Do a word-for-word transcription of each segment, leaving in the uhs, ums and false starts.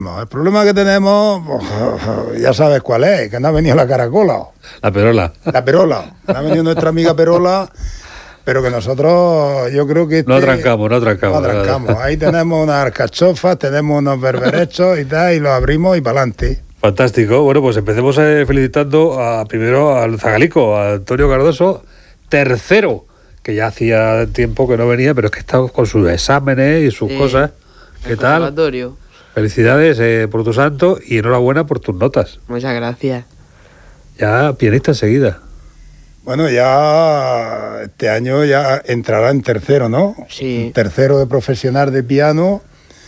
El problema que tenemos, pues, ya sabes cuál es, que no ha venido la caracola. La perola. La perola. No ha venido nuestra amiga Perola, pero que nosotros, yo creo que... Este, no atrancamos, no atrancamos. No atrancamos. Ahí tenemos unas alcachofas, tenemos unos berberechos y tal, y los abrimos y para adelante. Fantástico. Bueno, pues empecemos eh, felicitando a, primero al Zagalico, a Antonio Cardoso, tercero, que ya hacía tiempo que no venía, pero es que está con sus exámenes y sus sí, cosas. ¿Qué tal? Felicidades eh, por tu santo y enhorabuena por tus notas. Muchas gracias. Ya pianista enseguida. Bueno, ya este año ya entrará en tercero, ¿no? Sí. Tercero de profesional de piano.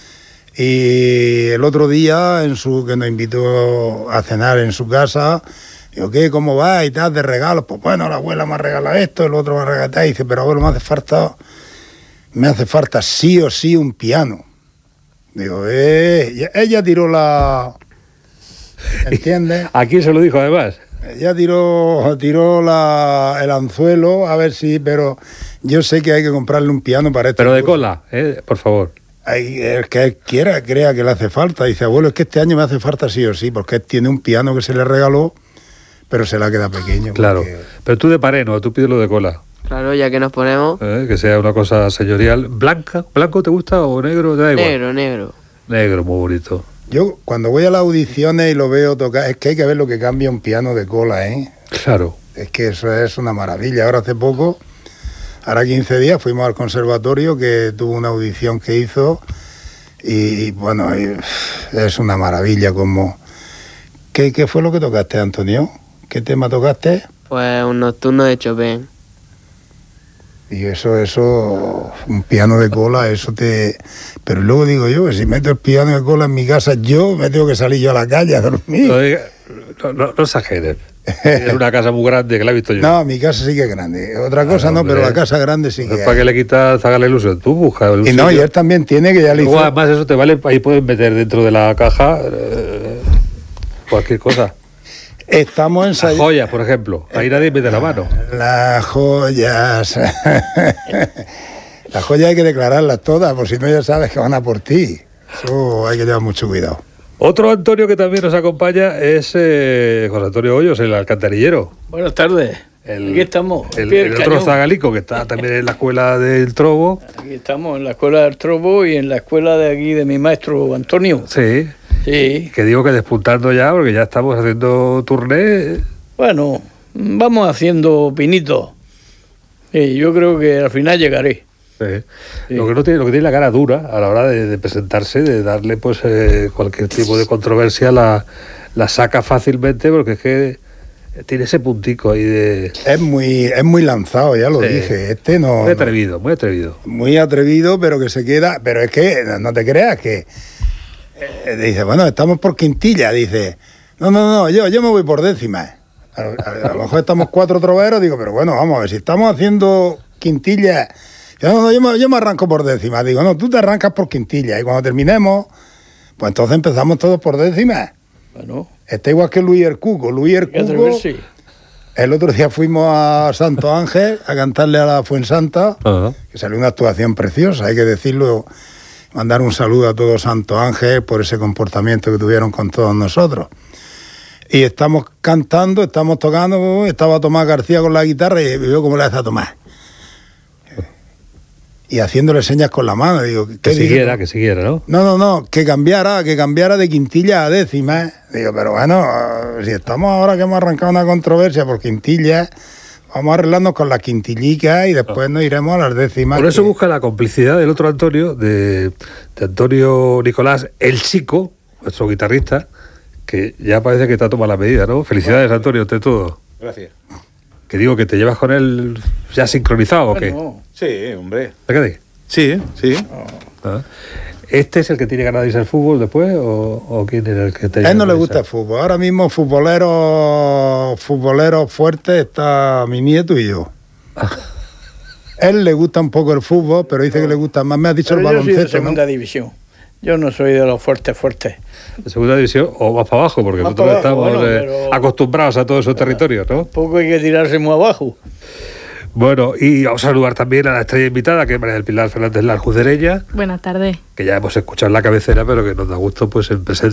Y el otro día, en su que nos invitó a cenar en su casa, digo, ¿qué? ¿Cómo va? Y tal, de regalos. Pues bueno, la abuela me regala esto, el otro me regala tal. Y dice, pero abuelo, me hace falta, me hace falta sí o sí un piano. Digo, eh, ella tiró la... ¿Entiendes? ¿A quién se lo dijo además? Ella tiró, tiró la, el anzuelo, a ver si, pero yo sé que hay que comprarle un piano para esto. Pero de cola, eh, por favor. Hay, el que él quiera, crea que le hace falta. Dice, abuelo, es que este año me hace falta sí o sí, porque él tiene un piano que se le regaló, pero se la queda pequeño. Claro, porque... pero tú de pared, no, tú pides lo de cola. Claro, ya que nos ponemos... Eh, que sea una cosa señorial. ¿Blanca? ¿Blanco te gusta o negro? ¿Te da igual? Negro, negro. Negro, muy bonito. Yo cuando voy a las audiciones y lo veo tocar, es que hay que ver lo que cambia un piano de cola, ¿eh? Claro. Es que eso es una maravilla. Ahora hace poco, ahora quince días, fuimos al conservatorio que tuvo una audición que hizo y bueno, es una maravilla como... ¿Qué, qué fue lo que tocaste, Antonio? ¿Qué tema tocaste? Pues un nocturno de Chopin. Y eso, eso, un piano de cola, eso te... Pero luego digo yo, que si meto el piano de cola en mi casa, yo me tengo que salir yo a la calle a dormir. No, no, no, no exageres. Es una casa muy grande, que la he visto yo. No, mi casa sí que es grande. Otra cosa ah, no, hombre, pero la casa grande sí que es. ¿Para qué le quitas Zaga la ilusión? Tú busca el Y no, y él también tiene que ya le hizo... Además eso te vale, ahí puedes meter dentro de la caja eh, cualquier cosa. Estamos en... Las joyas, por ejemplo. Ahí nadie mete la mano. Las joyas. Las joyas hay que declararlas todas, por si no ya sabes que van a por ti. Eso hay que llevar mucho cuidado. Otro Antonio que también nos acompaña es eh, José Antonio Hoyos, el alcantarillero. Buenas tardes. El, Aquí estamos. El, el otro Zagalico, que está también en la escuela del Trobo. Aquí estamos, en la escuela del Trobo y en la escuela de aquí de mi maestro Antonio. Sí. Sí. Que digo que despuntando ya, porque ya estamos haciendo turné. Bueno, vamos haciendo pinitos. Sí, yo creo que al final llegaré. Sí. Sí. Lo que no tiene, lo que tiene la cara dura a la hora de, de presentarse, de darle pues eh, cualquier tipo de controversia, la, la saca fácilmente, porque es que tiene ese puntico ahí de... Es muy, es muy lanzado, ya lo sí. dije. Este no... Muy atrevido, muy atrevido. Muy atrevido, pero que se queda... Pero es que, no te creas que... Eh, dice, bueno, estamos por quintilla, dice. No, no, no, yo, yo me voy por décima. A, a, a lo mejor estamos cuatro troveros, digo, pero bueno, vamos a ver, si estamos haciendo quintilla... No, no, yo me, yo me arranco por décima. Digo, no, tú te arrancas por quintilla. Y cuando terminemos, pues entonces empezamos todos por décima. Bueno. Está igual que Luis el Cuco. Luis el Cuco, sí. El otro día fuimos a Santo Ángel a cantarle a la Fuensanta, uh-huh. que salió una actuación preciosa, hay que decirlo, mandar un saludo a todo Santo Ángel por ese comportamiento que tuvieron con todos nosotros. Y estamos cantando, estamos tocando, estaba Tomás García con la guitarra y veo cómo le hace a Tomás. Y haciéndole señas con la mano, digo... ¿qué que siguiera, digo? que siguiera, ¿no? No, no, no, que cambiara, que cambiara de quintilla a décima. Digo, pero bueno, si estamos ahora que hemos arrancado una controversia por quintilla, vamos a arreglarnos con las quintillicas y después nos iremos a las décimas. Por eso que... busca la complicidad del otro Antonio, de, de Antonio Nicolás, el Chico, nuestro guitarrista, que ya parece que te ha tomado la medida, ¿no? Felicidades, bueno, Antonio, de todo. Gracias. Que digo, que te llevas con él ya sincronizado, ¿o qué? Bueno, sí, hombre. ¿De qué? Sí, sí. Ah. ¿Este es el que tiene ganas de irse al fútbol después o, o quién es el que te... A él no le gusta el fútbol. Ahora mismo futboleros futboleros fuertes está mi nieto y yo. A él le gusta un poco el fútbol, pero dice que le gusta más. Me has dicho pero el yo baloncesto, soy de segunda ¿no? división. Yo no soy de los fuertes fuertes. De segunda división o más para abajo, porque más nosotros abajo, estamos bueno, eh, acostumbrados a todos esos territorios, ¿no? Tampoco hay que tirarse muy abajo. Bueno, y vamos a saludar también a la estrella invitada, que es María del Pilar Fernández Larjucereña, Buenas tardes. que ya hemos escuchado en la cabecera, pero que nos da gusto pues en presencia